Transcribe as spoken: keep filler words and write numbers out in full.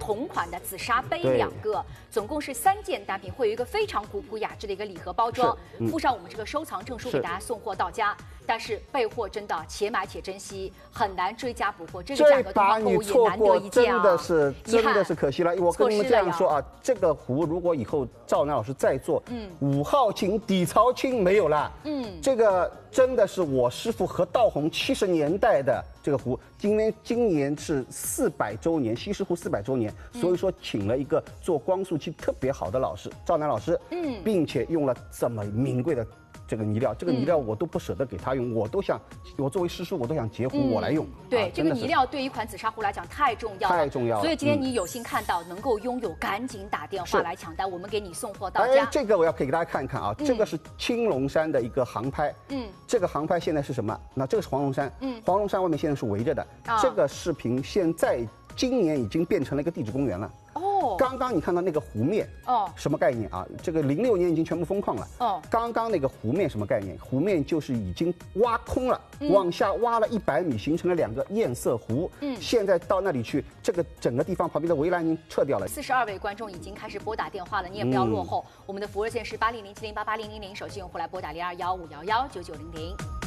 同款的紫砂杯对两个，总共是三件单品，会有一个非常古朴雅致的一个礼盒包装， 嗯、 附上我们这个收藏证书给大家送货到家。但是备货真的且买且珍惜，很难追加补货。这个价格的话，购物也难得一见啊！ 真的是真的是可惜了。我跟你们这样说啊，这个壶如果以后赵楠老师再做，嗯，五号琴底槽青没有了，嗯，这个真的是我师傅何道宏七十年代的这个壶，今年今年是四百周年，西施壶四百周年，所以说请了一个做光速漆特别好的老师赵楠老师，嗯，并且用了这么名贵的。这个泥料，这个泥料我都不舍得给他用，我都想，我作为师叔，我都想截胡我来用。 对，这个泥料对一款紫砂壶来讲太重要了， 太重要了。 所以今天你有幸看到，能够拥有，赶紧打电话来抢单，我们给你送货到家。 哎，这个我要可以给大家看一看啊，这个是青龙山的一个航拍，嗯，这个航拍现在是什么？那这个是黄龙山，嗯，黄龙山外面现在是围着的，这个视频现在今年已经变成了一个地质公园了。哦，刚刚你看到那个湖面，哦，什么概念啊？这个零六年已经全部封矿了。哦，刚刚那个湖面什么概念？湖面就是已经挖空了，嗯、往下挖了一百米，形成了两个堰塞湖。嗯，现在到那里去，这个整个地方旁边的围栏已经撤掉了。 四十二位观众已经开始拨打电话了，你也不要落后。嗯、我们的服务热线是八零零七零八八零零零，手机用户来拨打零二幺五幺幺九九零零。